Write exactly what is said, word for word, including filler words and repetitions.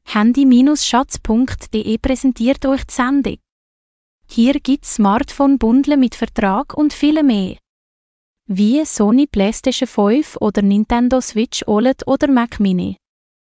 Handy-Schatz punkt de präsentiert euch die Sendung. Hier gibt's Smartphone-Bundle mit Vertrag und viel mehr. Wie Sony PlayStation fünf oder Nintendo Switch O L E D oder Mac Mini.